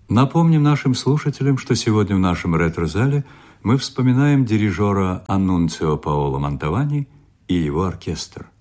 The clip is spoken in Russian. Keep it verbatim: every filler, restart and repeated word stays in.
Напомним нашим слушателям, что сегодня в нашем ретро-зале мы вспоминаем дирижера Аннунцио Паоло Мантовани и его оркестр.